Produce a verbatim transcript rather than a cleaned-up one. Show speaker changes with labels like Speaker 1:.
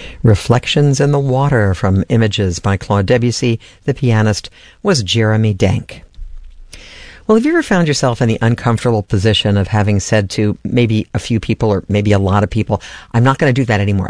Speaker 1: Reflections in the Water from Images by Claude Debussy. The pianist was Jeremy Denk. Well, have you ever found yourself in the uncomfortable position of having said to maybe a few people or maybe a lot of people, I'm not going to do that anymore.